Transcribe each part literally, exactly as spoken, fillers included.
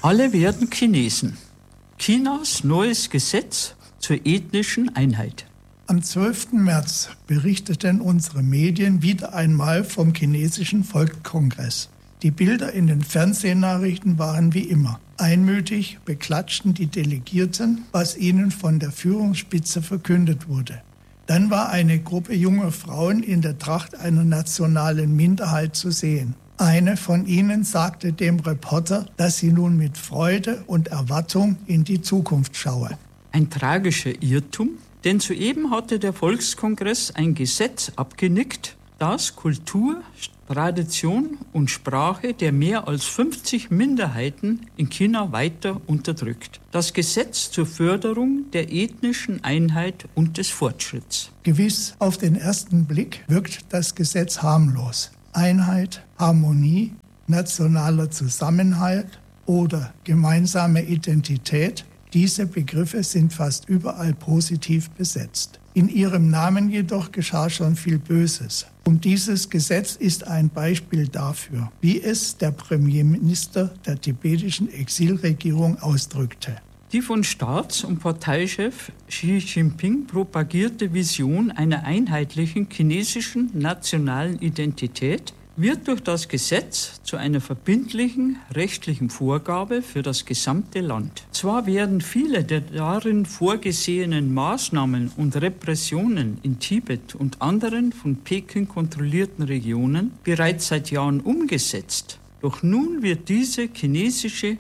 Alle werden Chinesen. Chinas neues Gesetz zur ethnischen Einheit. Am zwölften März berichteten unsere Medien wieder einmal vom chinesischen Volkskongress. Die Bilder in den Fernsehnachrichten waren wie immer. Einmütig beklatschten die Delegierten, was ihnen von der Führungsspitze verkündet wurde. Dann war eine Gruppe junger Frauen in der Tracht einer nationalen Minderheit zu sehen. Eine von ihnen sagte dem Reporter, dass sie nun mit Freude und Erwartung in die Zukunft schaue. Ein tragischer Irrtum, denn soeben hatte der Volkskongress ein Gesetz abgenickt, das Kultur, Tradition und Sprache der mehr als fünfzig Minderheiten in China weiter unterdrückt. Das Gesetz zur Förderung der ethnischen Einheit und des Fortschritts. Gewiss, auf den ersten Blick wirkt das Gesetz harmlos. Einheit, Harmonie, nationaler Zusammenhalt oder gemeinsame Identität, diese Begriffe sind fast überall positiv besetzt. In ihrem Namen jedoch geschah schon viel Böses. Und dieses Gesetz ist ein Beispiel dafür, wie es der Premierminister der tibetischen Exilregierung ausdrückte. Die von Staats- und Parteichef Xi Jinping propagierte Vision einer einheitlichen chinesischen nationalen Identität wird durch das Gesetz zu einer verbindlichen rechtlichen Vorgabe für das gesamte Land. Zwar werden viele der darin vorgesehenen Maßnahmen und Repressionen in Tibet und anderen von Peking kontrollierten Regionen bereits seit Jahren umgesetzt, doch nun wird diese chinesische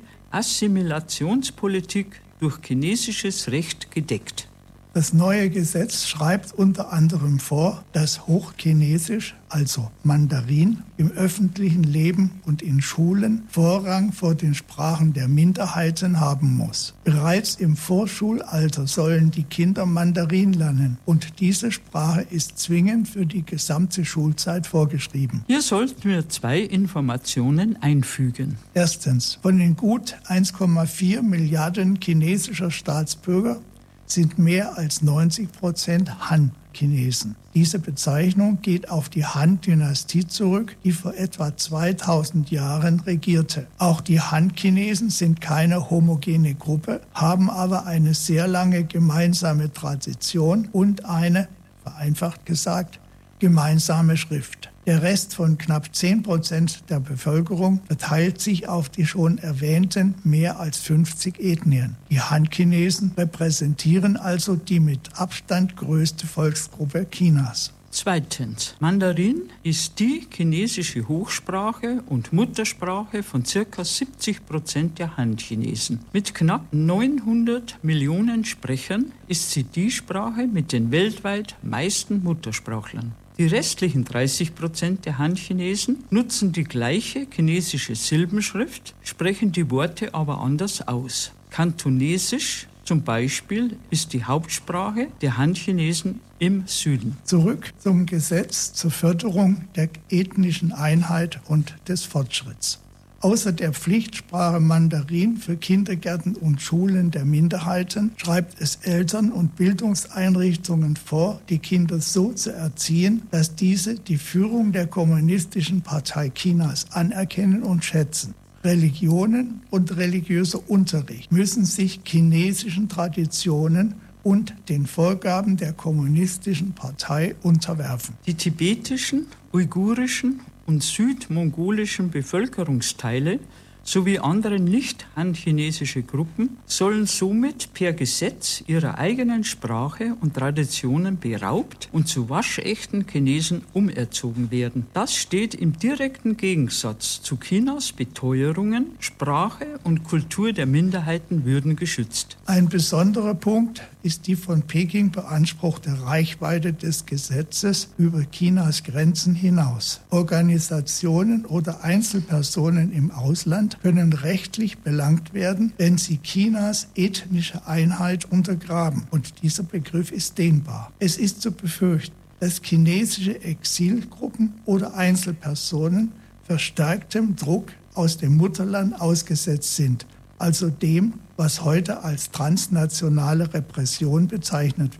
Assimilationspolitik durch chinesisches Recht gedeckt. Das neue Gesetz schreibt unter anderem vor, dass Hochchinesisch, also Mandarin, im öffentlichen Leben und in Schulen Vorrang vor den Sprachen der Minderheiten haben muss. Bereits im Vorschulalter sollen die Kinder Mandarin lernen und diese Sprache ist zwingend für die gesamte Schulzeit vorgeschrieben. Hier sollten wir zwei Informationen einfügen. Erstens, von den gut eins Komma vier Milliarden chinesischer Staatsbürger sind mehr als neunzig Prozent Han-Chinesen. Diese Bezeichnung geht auf die Han-Dynastie zurück, die vor etwa zweitausend Jahren regierte. Auch die Han-Chinesen sind keine homogene Gruppe, haben aber eine sehr lange gemeinsame Tradition und eine, vereinfacht gesagt, gemeinsame Schrift. Der Rest von knapp zehn Prozent der Bevölkerung verteilt sich auf die schon erwähnten mehr als fünfzig Ethnien. Die Han-Chinesen repräsentieren also die mit Abstand größte Volksgruppe Chinas. Zweitens, Mandarin ist die chinesische Hochsprache und Muttersprache von ca. siebzig Prozent der Han-Chinesen. Mit knapp neunhundert Millionen Sprechern ist sie die Sprache mit den weltweit meisten Muttersprachlern. Die restlichen dreißig Prozent der Han-Chinesen nutzen die gleiche chinesische Silbenschrift, sprechen die Worte aber anders aus. Kantonesisch zum Beispiel ist die Hauptsprache der Han-Chinesen im Süden. Zurück zum Gesetz zur Förderung der ethnischen Einheit und des Fortschritts. Außer der Pflichtsprache Mandarin für Kindergärten und Schulen der Minderheiten schreibt es Eltern und Bildungseinrichtungen vor, die Kinder so zu erziehen, dass diese die Führung der Kommunistischen Partei Chinas anerkennen und schätzen. Religionen und religiöser Unterricht müssen sich chinesischen Traditionen und den Vorgaben der Kommunistischen Partei unterwerfen. Die tibetischen, uigurischen und südmongolischen Bevölkerungsteile sowie andere nicht-han-chinesische Gruppen sollen somit per Gesetz ihrer eigenen Sprache und Traditionen beraubt und zu waschechten Chinesen umerzogen werden. Das steht im direkten Gegensatz zu Chinas Beteuerungen, Sprache und Kultur der Minderheiten würden geschützt. Ein besonderer Punkt ist die von Peking beanspruchte Reichweite des Gesetzes über Chinas Grenzen hinaus. Organisationen oder Einzelpersonen im Ausland können rechtlich belangt werden, wenn sie Chinas ethnische Einheit untergraben. Und dieser Begriff ist dehnbar. Es ist zu befürchten, dass chinesische Exilgruppen oder Einzelpersonen verstärktem Druck aus dem Mutterland ausgesetzt sind, also dem, was heute als transnationale Repression bezeichnet wird.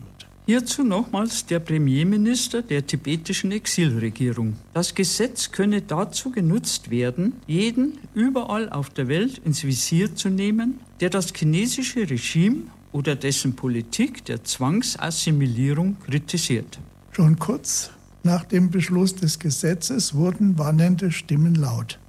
Hierzu nochmals der Premierminister der tibetischen Exilregierung. Das Gesetz könne dazu genutzt werden, jeden überall auf der Welt ins Visier zu nehmen, der das chinesische Regime oder dessen Politik der Zwangsassimilierung kritisiert. Schon kurz nach dem Beschluss des Gesetzes wurden warnende Stimmen laut.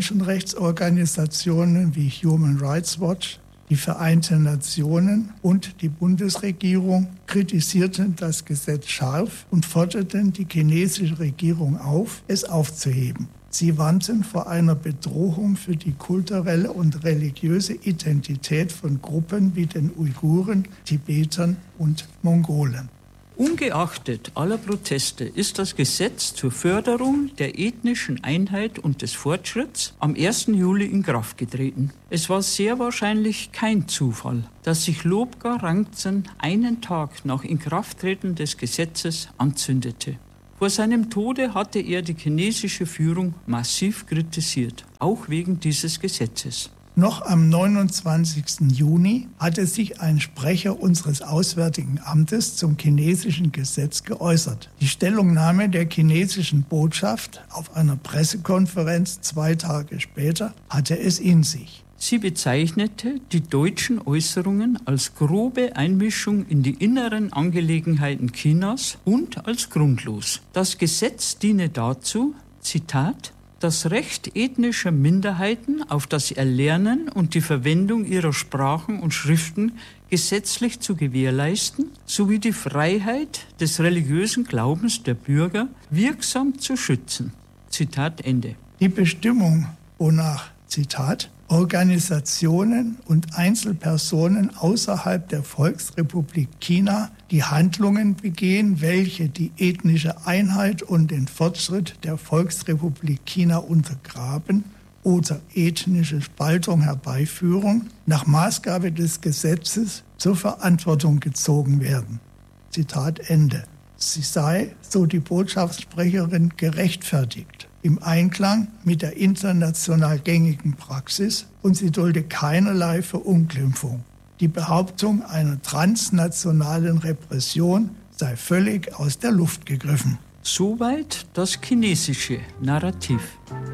Menschenrechtsorganisationen wie Human Rights Watch, die Vereinten Nationen und die Bundesregierung kritisierten das Gesetz scharf und forderten die chinesische Regierung auf, es aufzuheben. Sie warnten vor einer Bedrohung für die kulturelle und religiöse Identität von Gruppen wie den Uiguren, Tibetern und Mongolen. Ungeachtet aller Proteste ist das Gesetz zur Förderung der ethnischen Einheit und des Fortschritts am ersten Juli in Kraft getreten. Es war sehr wahrscheinlich kein Zufall, dass sich Lobgar Rangtsen einen Tag nach Inkrafttreten des Gesetzes anzündete. Vor seinem Tode hatte er die chinesische Führung massiv kritisiert, auch wegen dieses Gesetzes. Noch am neunundzwanzigsten Juni hatte sich ein Sprecher unseres Auswärtigen Amtes zum chinesischen Gesetz geäußert. Die Stellungnahme der chinesischen Botschaft auf einer Pressekonferenz zwei Tage später hatte es in sich. Sie bezeichnete die deutschen Äußerungen als grobe Einmischung in die inneren Angelegenheiten Chinas und als grundlos. Das Gesetz diene dazu, Zitat, das Recht ethnischer Minderheiten auf das Erlernen und die Verwendung ihrer Sprachen und Schriften gesetzlich zu gewährleisten, sowie die Freiheit des religiösen Glaubens der Bürger wirksam zu schützen. Zitat Ende. Die Bestimmung, wonach, Zitat, Organisationen und Einzelpersonen außerhalb der Volksrepublik China die Handlungen begehen, welche die ethnische Einheit und den Fortschritt der Volksrepublik China untergraben oder ethnische Spaltung herbeiführen, nach Maßgabe des Gesetzes zur Verantwortung gezogen werden. Zitat Ende. Sie sei, so die Botschaftssprecherin, gerechtfertigt, im Einklang mit der international gängigen Praxis und sie dulde keinerlei Verunglimpfung. Die Behauptung einer transnationalen Repression sei völlig aus der Luft gegriffen. Soweit das chinesische Narrativ.